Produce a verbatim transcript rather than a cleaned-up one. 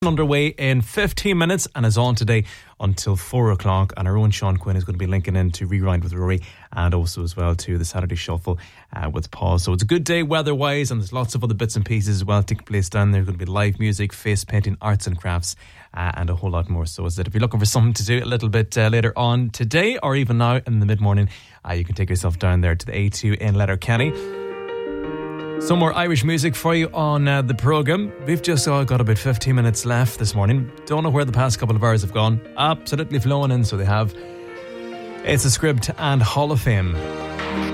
Underway in fifteen minutes and is on today until four o'clock, and our own Sean Quinn is going to be linking in to Rewind with Rory and also as well to the Saturday Shuffle uh, with Paul. So it's a good day weather wise, and there's lots of other bits and pieces as well taking place down there. There's going to be live music, face painting, arts and crafts uh, and a whole lot more. So is that if you're looking for something to do a little bit uh, later on today or even now in the mid-morning, uh, you can take yourself down there to the A two in Letterkenny. Some more Irish music for you on uh, the programme. We've just uh, got about fifteen minutes left this morning. Don't know where the past couple of hours have gone. Absolutely flown in, so they have. It's a Script and Hall of Fame.